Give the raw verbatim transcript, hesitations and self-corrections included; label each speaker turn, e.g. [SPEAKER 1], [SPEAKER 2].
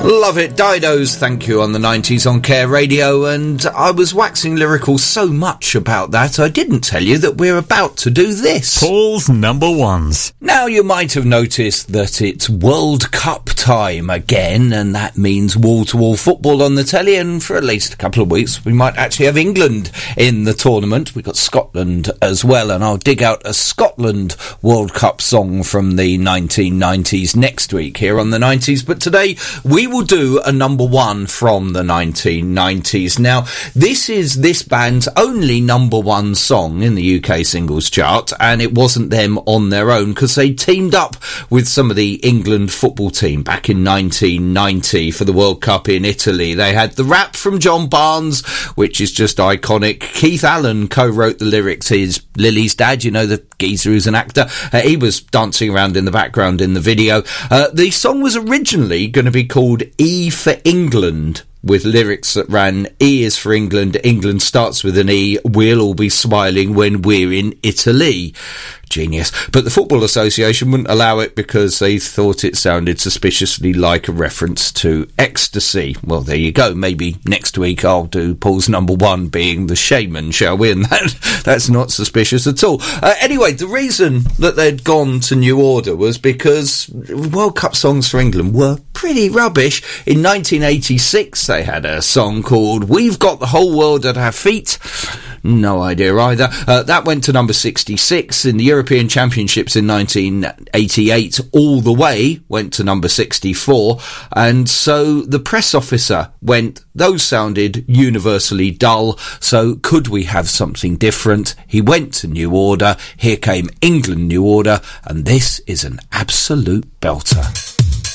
[SPEAKER 1] Love it. Didos, thank you, on the nineties on Care Radio, and I was waxing lyrical so much about that I didn't tell you that we're about to do this.
[SPEAKER 2] Paul's number ones.
[SPEAKER 1] Now, you might have noticed that it's World Cup time again, and that means wall-to-wall football on the telly, and for at least a couple of weeks we might actually have England in the tournament. We've got Scotland as well, and I'll dig out a Scotland World Cup song from the nineteen nineties next week here on the nineties, but today we will do a number one from the nineteen nineties. Now, this is this band's only number one song in the U K singles chart, and it wasn't them on their own because they teamed up with some of the England football team back in nineteen ninety for the World Cup in Italy. They had the rap from John Barnes, which is just iconic. Keith Allen co-wrote the lyrics. His Lily's dad, you know, the geezer who's an actor, uh, he was dancing around in the background in the video. Uh, the song was originally going to be called E for England, with lyrics that ran, E is for England, England starts with an E, we'll all be smiling when we're in Italy. Genius. But the Football Association wouldn't allow it because they thought it sounded suspiciously like a reference to ecstasy. Well, there you go. Maybe next week I'll do Paul's number one being the Shaman, shall we? And that, that's not suspicious at all. Uh, anyway, the reason that they'd gone to New Order was because World Cup songs for England were pretty rubbish. In nineteen eighty-six, they had a song called We've Got the Whole World at Our Feet. No idea either. Uh, that went to number sixty-six. In the European Championships in nineteen eighty-eight, All the Way went to number sixty-four. And so the press officer went, those sounded universally dull, so could we have something different? He went to New Order. Here came England New Order, and this is an absolute belter.